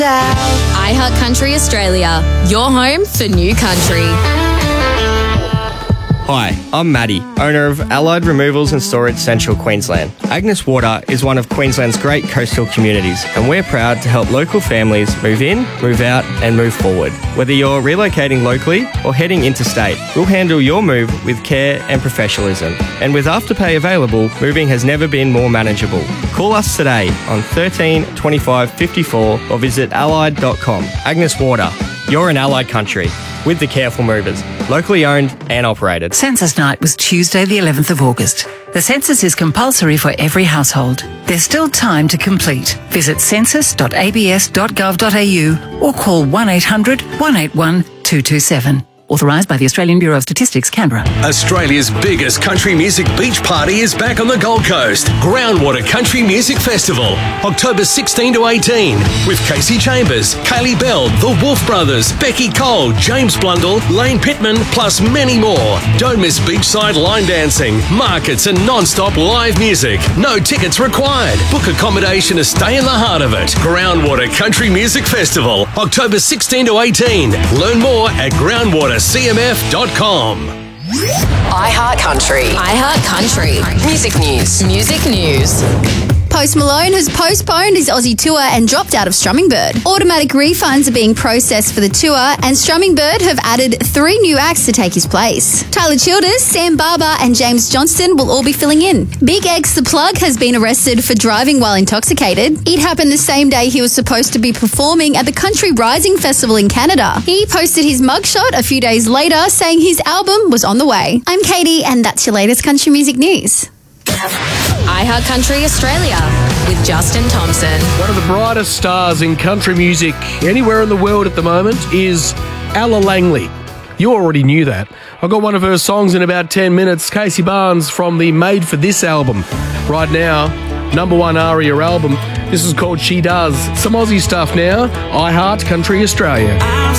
iHeart Country Australia, your home for new country. Hi, I'm Maddie, owner of Allied Removals and Storage Central Queensland. Agnes Water is one of Queensland's great coastal communities, and we're proud to help local families move in, move out and move forward. Whether you're relocating locally or heading interstate, we'll handle your move with care and professionalism. And with Afterpay available, moving has never been more manageable. Call us today on 13 25 54 or visit allied.com. Agnes Water, you're in Allied Country with the Careful Movers, locally owned and operated. Census night was Tuesday the 11th of August. The census is compulsory for every household. There's still time to complete. Visit census.abs.gov.au or call 1800 181 227. Authorised by the Australian Bureau of Statistics, Canberra. Australia's biggest country music beach party is back on the Gold Coast. Groundwater Country Music Festival, October 16 to 18, with Casey Chambers, Kaylee Bell, The Wolf Brothers, Becky Cole, James Blundell, Lane Pittman, plus many more. Don't miss beachside line dancing, markets and non-stop live music. No tickets required. Book accommodation to stay in the heart of it. Groundwater Country Music Festival, October 16 to 18. Learn more at groundwatercmf.com. iHeart Country. iHeart Country. Music news. Music news. Post Malone has postponed his Aussie tour and dropped out of Strumming Bird. Automatic refunds are being processed for the tour, and Strumming Bird have added 3 new acts to take his place. Tyler Childers, Sam Barber and James Johnston will all be filling in. Big X The Plug has been arrested for driving while intoxicated. It happened the same day he was supposed to be performing at the Country Rising Festival in Canada. He posted his mugshot a few days later saying his album was on the way. I'm Katie and that's your latest country music news. iHeart Country Australia with Justin Thompson. One of the brightest stars in country music anywhere in the world at the moment is Ella Langley. You already knew that. I got one of her songs in about 10 minutes. Casey Barnes from the Made for This album. Right now, #1 ARIA album. This is called She Does. Some Aussie stuff now. iHeart Country Australia.